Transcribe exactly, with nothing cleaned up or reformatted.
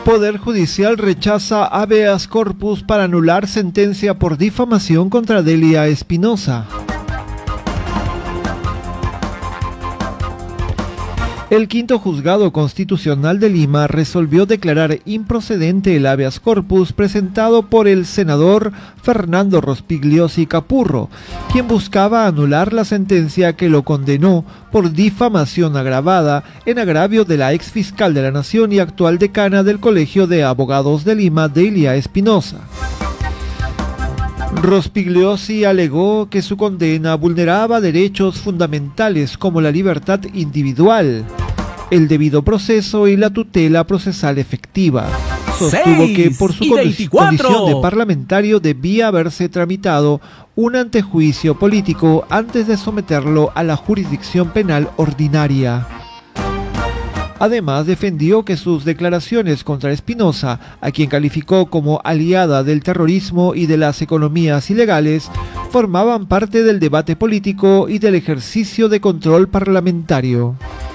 Poder Judicial rechaza habeas corpus para anular sentencia por difamación contra Delia Espinosa. El quinto juzgado constitucional de Lima resolvió declarar improcedente el habeas corpus presentado por el senador Fernando Rospigliosi Capurro, quien buscaba anular la sentencia que lo condenó por difamación agravada en agravio de la ex fiscal de la Nación y actual decana del Colegio de Abogados de Lima, Delia Espinosa. Rospigliosi alegó que su condena vulneraba derechos fundamentales como la libertad individual, el debido proceso y la tutela procesal efectiva. Sostuvo que por su condi- condición de parlamentario debía haberse tramitado un antejuicio político antes de someterlo a la jurisdicción penal ordinaria. Además, defendió que sus declaraciones contra Espinosa, a quien calificó como aliada del terrorismo y de las economías ilegales, formaban parte del debate político y del ejercicio de control parlamentario.